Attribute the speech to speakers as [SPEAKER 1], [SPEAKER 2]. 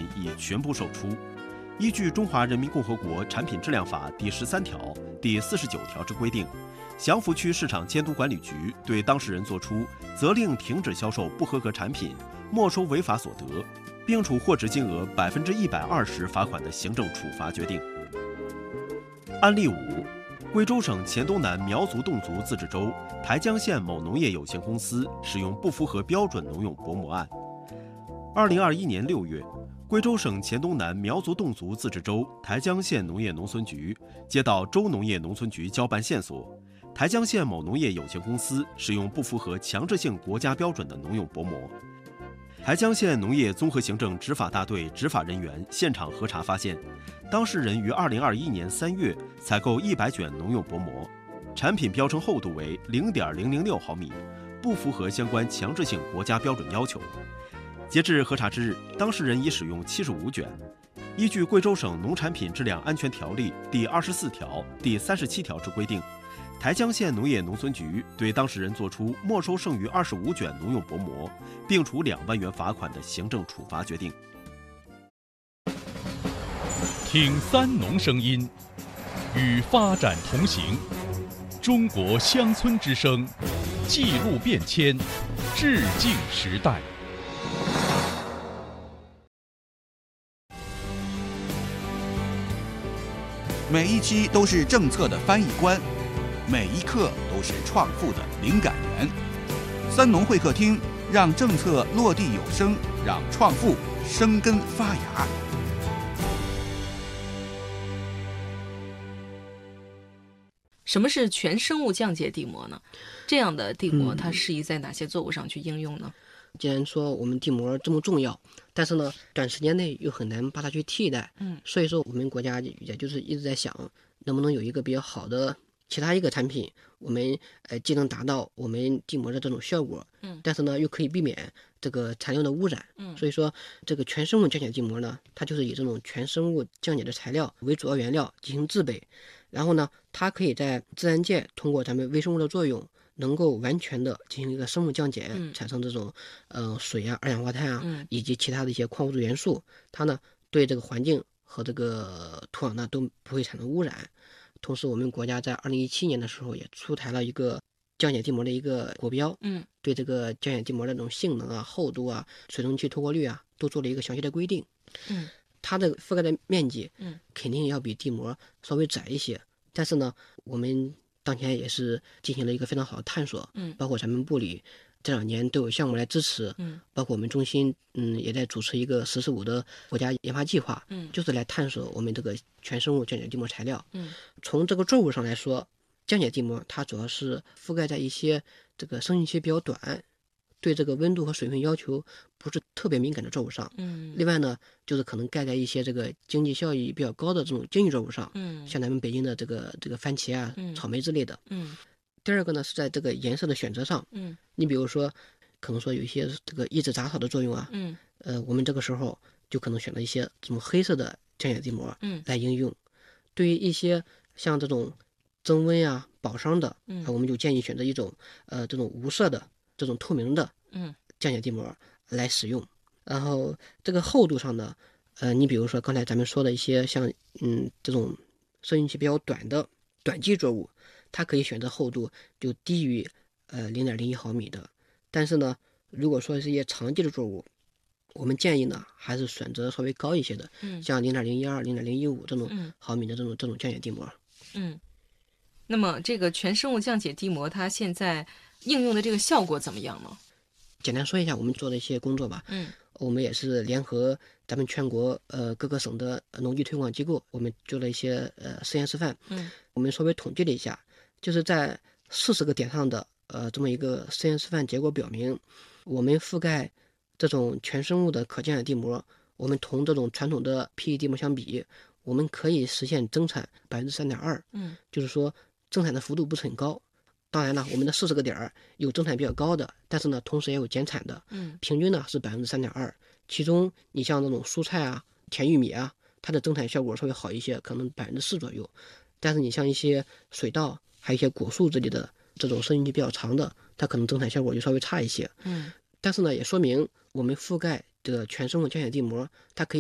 [SPEAKER 1] 已全部售出。依据《中华人民共和国产品质量法》第13条、第49条之规定，祥符区市场监督管理局对当事人作出责令停止销售不合格产品、没收违法所得，并处货值金额120%罚款的行政处罚决定。案例5，贵州省黔东南苗族侗族自治州台江县某农业有限公司使用不符合标准农用薄膜案。2021年6月，贵州省黔东南苗族侗族自治州台江县农业农村局接到州农业农村局交办线索，台江县某农业有限公司使用不符合强制性国家标准的农用薄膜。台江县农业综合行政执法大队执法人员现场核查发现，当事人于2021年3月采购100卷农用薄膜，产品标称厚度为0.006毫米，不符合相关强制性国家标准要求。截至核查之日，当事人已使用75卷。依据《贵州省农产品质量安全条例》第24条、第37条之规定，台江县农业农村局对当事人作出没收剩余25卷农用薄膜，并处2万元罚款的行政处罚决定。
[SPEAKER 2] 听三农声音，与发展同行。中国乡村之声，记录变迁，致敬时代。
[SPEAKER 3] 每一期都是政策的翻译官，每一刻都是创富的灵感源。三农会客厅，让政策落地有声，让创富生根发芽。
[SPEAKER 4] 什么是全生物降解地膜呢？这样的地膜它适宜在哪些作物上去应用呢？
[SPEAKER 5] 既然说我们地膜这么重要，但是呢，短时间内又很难把它去替代，所以说我们国家也就是一直在想，能不能有一个比较好的其他一个产品，我们既能达到我们地膜的这种效果，但是呢又可以避免这个残留的污染，所以说这个全生物降解地膜呢，它就是以这种全生物降解的材料为主要原料进行制备，然后呢，它可以在自然界通过咱们微生物的作用，能够完全的进行一个生物降解，产生这种水啊、二氧化碳啊，以及其他的一些矿物质元素，它呢对这个环境和这个土壤呢都不会产生污染。同时，我们国家在2017年的时候也出台了一个降解地膜的一个国标，对这个降解地膜的这种性能啊、厚度啊、水蒸气透过率啊，都做了一个详细的规定。它的覆盖的面积，肯定要比地膜稍微窄一些，但是呢，我们当前也是进行了一个非常好的探索，包括咱们部里这2年都有项目来支持，包括我们中心也在主持一个“1045”的国家研发计划，就是来探索我们这个全生物降解地膜材料。从这个作物上来说，降解地膜它主要是覆盖在一些这个生育期比较短，对这个温度和水分要求不是特别敏感的作物上。另外呢，就是可能盖在一些这个经济效益比较高的这种经济作物上，像咱们北京的这个番茄啊、草莓之类的。第二个呢是在这个颜色的选择上，你比如说，可能说有一些这个抑制杂草的作用啊，我们这个时候就可能选择一些这种黑色的降解地膜来应用。对于一些像这种增温啊、保墒的，我们就建议选择一种这种无色的、这种透明的降解地膜来使用。然后这个厚度上呢，你比如说刚才咱们说的一些像这种生育期比较短的短季作物，它可以选择厚度就低于0.01毫米的。但是呢，如果说是一些长季的作物，我们建议呢还是选择稍微高一些的，像0.012、0.015这种毫米的这种降解地膜。
[SPEAKER 4] 那么这个全生物降解地膜它现在应用的这个效果怎么样呢？
[SPEAKER 5] 简单说一下我们做的一些工作吧。我们也是联合咱们全国各个省的农技推广机构，我们做了一些实验示范。我们稍微统计了一下，就是在40个点上的这么一个实验示范结果表明，我们覆盖这种全生物的可降解地膜，我们同这种传统的 PE 地膜相比，我们可以实现增产3.2%。就是说增产的幅度不是很高。当然了，我们的40个点有增产比较高的，但是呢，同时也有减产的。平均呢是3.2%。其中你像这种蔬菜啊、甜玉米啊，它的增产效果稍微好一些，可能4%左右。但是你像一些水稻，还有一些果树之类的这种生育期比较长的，它可能增产效果就稍微差一些。但是呢，也说明我们覆盖的全生物降解地膜，它可以